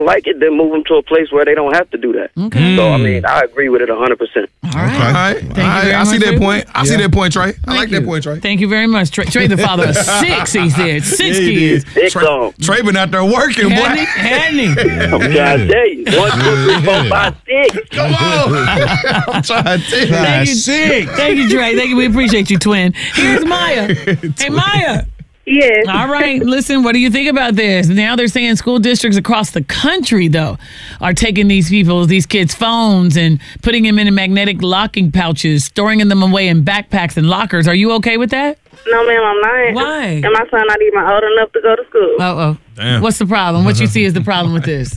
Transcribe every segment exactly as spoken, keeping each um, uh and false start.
like it, then move them to a place where they don't have to do that. Okay. So, I mean, I agree with it one hundred percent. All right. All right. Thank All you right. very I see much, that Trey. point. I see Yeah. that point, Trey. I Thank like you. that point, Trey. Thank you very much. Trey, Trey the father of six, he said. Six Yeah, he kids. did. Six Trey, on. Trey been out there working, boy. Hadn't he? Hadn't he? I'm trying to tell you. One, two, three, four, five, six. Come on. I'm trying to tell you. Thank you. Sick. Thank you, Trey. Thank you. We appreciate you, twin. Here's Maya. Hey, Maya. Yes. All right. Listen, what do you think about this? Now they're saying school districts across the country, though, are taking these people, these kids' phones and putting them in magnetic locking pouches, storing them away in backpacks and lockers. Are you okay with that? No, ma'am, I'm not. Why? And my son not even old enough to go to school. Uh-oh. Damn. What's the problem? What you see is the problem with this?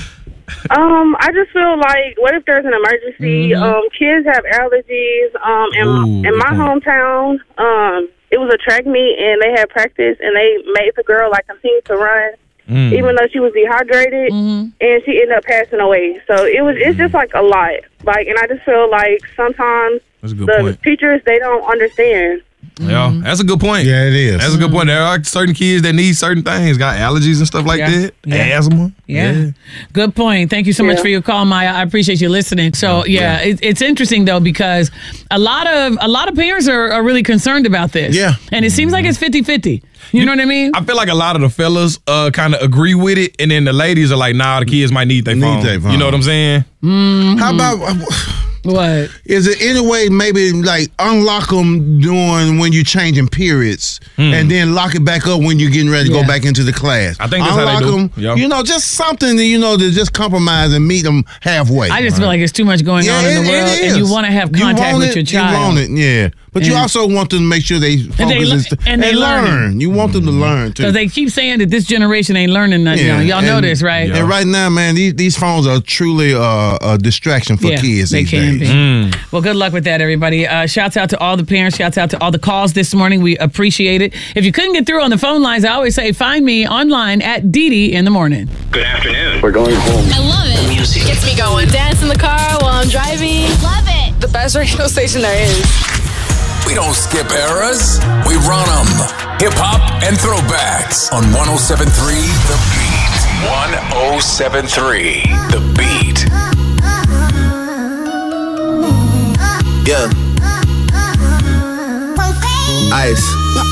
Um, I just feel like, what if there's an emergency? Mm-hmm. Um, kids have allergies. Um, in, Ooh, in good my point. hometown, um, it was a track meet, and they had practice, and they made the girl like continue to run, Mm. even though she was dehydrated, Mm-hmm. and she ended up passing away. So it was, it's just like a lot. Like, and I just feel like sometimes That's a good the point. teachers, they don't understand. Yeah, that's a good point. Yeah, it is. That's a good point. There are certain kids that need certain things, got allergies and stuff like Yeah. that, Yeah. asthma. Yeah. Good point. Thank you so much Yeah. for your call, Maya. I appreciate you listening. So yeah, It, it's interesting though, because a lot of a lot of parents are, are really concerned about this. Yeah. And it seems like it's fifty-fifty. You know what I mean? I feel like a lot of the fellas uh, kind of agree with it, and then the ladies are like, nah, the kids might need their Need phone. their phone. You know what I'm saying? How about, What? is there any way maybe like unlock them during when you're changing periods and then lock it back up when you're getting ready to Yeah. go back into the class? I think that's how they unlock do. them, Yeah. you know, just something that, you know, to just compromise and meet them halfway. I just feel like there's too much going Yeah, on in it- the it world, and you is. want to have You contact want with it, your child. You want it, yeah. But you And- also want them to make sure they focus they and, le- st- and they learn. learning. You want them to learn too. Because they keep saying that this generation ain't learning nothing. Yeah, Y'all know and- this, right? Yeah. And right now, man, these these phones are truly uh, a distraction for Yeah, kids they these can days. be. Mm. Well, good luck with that, everybody. Uh, shouts out to all the parents. Shouts out to all the calls this morning. We appreciate it. If you couldn't get through on the phone lines, I always say find me online at Didi in the morning. Good afternoon. We're going home. I love it. Music. Gets me going. Dance in the car while I'm driving. Love it. The best radio station there is. We don't skip eras, we run them. Hip hop and throwbacks on one oh seven point three The Beat. one oh seven point three The Beat. Yeah. Ice.